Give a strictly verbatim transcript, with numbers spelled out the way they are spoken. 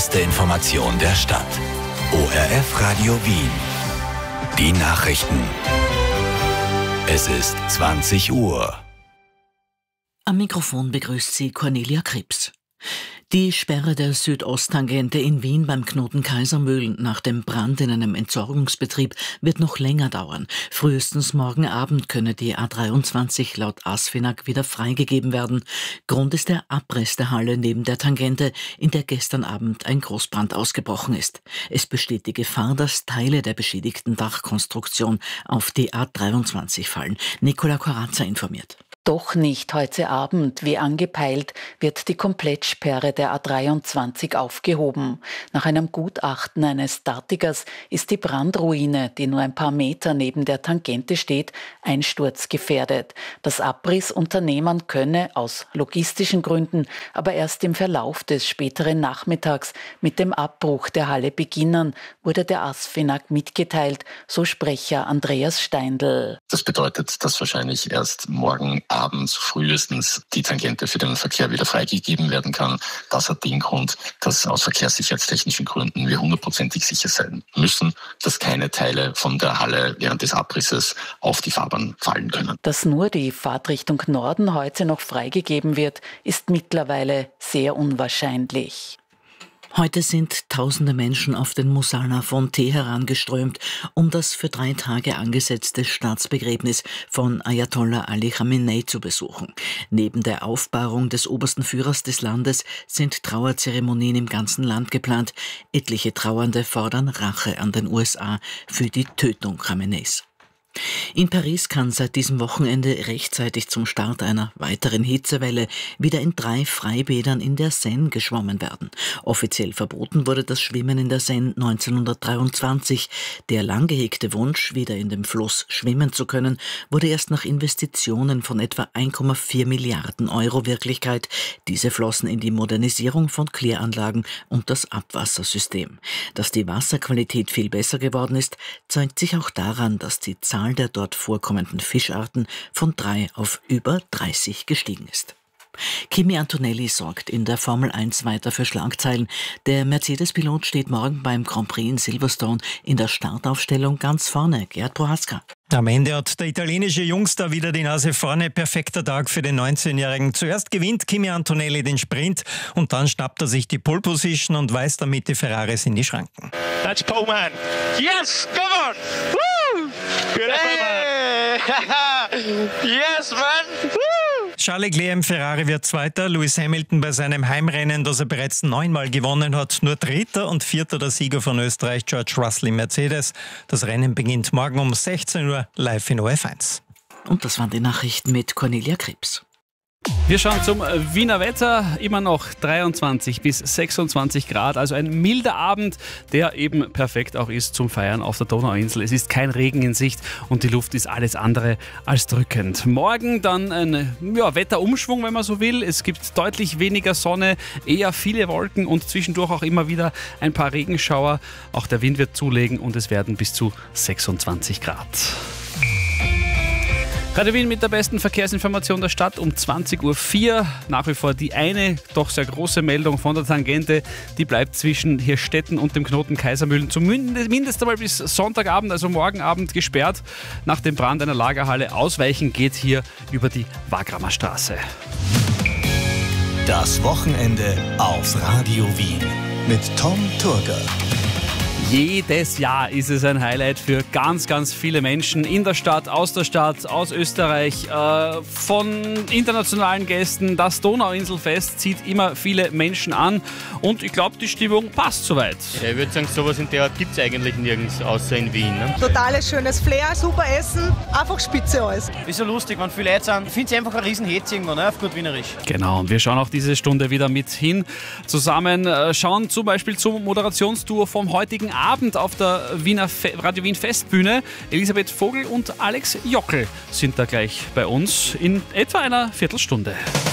beste Information der Stadt. O R F Radio Wien. Die Nachrichten. Es ist zwanzig Uhr. Am Mikrofon begrüßt sie Cornelia Krips. Die Sperre der Südosttangente in Wien beim Knoten Kaisermühlen nach dem Brand in einem Entsorgungsbetrieb wird noch länger dauern. Frühestens morgen Abend könne die A dreiundzwanzig laut ASFINAG wieder freigegeben werden. Grund ist der Abriss der Halle neben der Tangente, in der gestern Abend ein Großbrand ausgebrochen ist. Es besteht die Gefahr, dass Teile der beschädigten Dachkonstruktion auf die A dreiundzwanzig fallen. Nicola Corazza informiert. Doch nicht heute Abend, wie angepeilt, wird die Komplettsperre der A dreiundzwanzig aufgehoben. Nach einem Gutachten eines Statikers ist die Brandruine, die nur ein paar Meter neben der Tangente steht, einsturzgefährdet. Das Abrissunternehmen könne aus logistischen Gründen aber erst im Verlauf des späteren Nachmittags mit dem Abbruch der Halle beginnen, wurde der ASFINAG mitgeteilt, so Sprecher Andreas Steindl. Das bedeutet, dass wahrscheinlich erst morgen abends frühestens die Tangente für den Verkehr wieder freigegeben werden kann. Das hat den Grund, dass aus verkehrssicherheitstechnischen Gründen wir hundertprozentig sicher sein müssen, dass keine Teile von der Halle während des Abrisses auf die Fahrbahn fallen können. Dass nur die Fahrtrichtung Norden heute noch freigegeben wird, ist mittlerweile sehr unwahrscheinlich. Heute sind tausende Menschen auf den Musalla von Teheran geströmt, um das für drei Tage angesetzte Staatsbegräbnis von Ayatollah Ali Khamenei zu besuchen. Neben der Aufbahrung des obersten Führers des Landes sind Trauerzeremonien im ganzen Land geplant. Etliche Trauernde fordern Rache an den U S A für die Tötung Khameneis. In Paris kann seit diesem Wochenende rechtzeitig zum Start einer weiteren Hitzewelle wieder in drei Freibädern in der Seine geschwommen werden. Offiziell verboten wurde das Schwimmen in der Seine neunzehnhundertdreiundzwanzig. Der lang gehegte Wunsch, wieder in dem Fluss schwimmen zu können, wurde erst nach Investitionen von etwa ein Komma vier Milliarden Euro Wirklichkeit. Diese flossen in die Modernisierung von Kläranlagen und das Abwassersystem. Dass die Wasserqualität viel besser geworden ist, zeigt sich auch daran, dass die Zahl der dort vorkommenden Fischarten von drei auf über dreißig gestiegen ist. Kimi Antonelli sorgt in der Formel eins weiter für Schlagzeilen. Der Mercedes-Pilot steht morgen beim Grand Prix in Silverstone in der Startaufstellung ganz vorne. Gerd Prohaska. Am Ende hat der italienische Jungstar wieder die Nase vorne. Perfekter Tag für den neunzehnjährigen. Zuerst gewinnt Kimi Antonelli den Sprint und dann schnappt er sich die Pole Position und weist damit die Ferraris in die Schranken. That's pole man. Yes, come on. Woo! Good hey. Yes, man. Woo! Charles Leclerc im Ferrari wird Zweiter, Lewis Hamilton bei seinem Heimrennen, das er bereits neunmal gewonnen hat, nur Dritter und Vierter der Sieger von Österreich, George Russell im Mercedes. Das Rennen beginnt morgen um sechzehn Uhr live in O R F eins. Und das waren die Nachrichten mit Cornelia Krips. Wir schauen zum Wiener Wetter, immer noch dreiundzwanzig bis sechsundzwanzig Grad, also ein milder Abend, der eben perfekt auch ist zum Feiern auf der Donauinsel. Es ist kein Regen in Sicht und die Luft ist alles andere als drückend. Morgen dann ein ja, Wetterumschwung, wenn man so will. Es gibt deutlich weniger Sonne, eher viele Wolken und zwischendurch auch immer wieder ein paar Regenschauer. Auch der Wind wird zulegen und es werden bis zu sechsundzwanzig Grad. Radio Wien mit der besten Verkehrsinformation der Stadt um zwanzig Uhr vier. Nach wie vor die eine doch sehr große Meldung von der Tangente. Die bleibt zwischen Hirstetten und dem Knoten Kaisermühlen zumindest einmal bis Sonntagabend, also morgen Abend gesperrt. Nach dem Brand einer Lagerhalle ausweichen geht hier über die Wagramer Straße. Das Wochenende auf Radio Wien mit Tom Turger. Jedes Jahr ist es ein Highlight für ganz, ganz viele Menschen in der Stadt, aus der Stadt, aus Österreich, äh, von internationalen Gästen. Das Donauinselfest zieht immer viele Menschen an und ich glaube, die Stimmung passt soweit. Ja, ich würde sagen, sowas in der Art gibt es eigentlich nirgends, außer in Wien. Ne? Totales schönes Flair, super Essen, einfach spitze alles. Ist so lustig, wenn viele Leute sind. Ich finde es einfach ein riesen Hetz irgendwo, ne? Auf gut Wienerisch. Genau, und wir schauen auch diese Stunde wieder mit hin. Zusammen äh, schauen zum Beispiel zum Moderationstour vom heutigen Abend auf der Wiener Fe- Radio Wien Festbühne. Elisabeth Vogel und Alex Jockel sind da gleich bei uns in etwa einer Viertelstunde.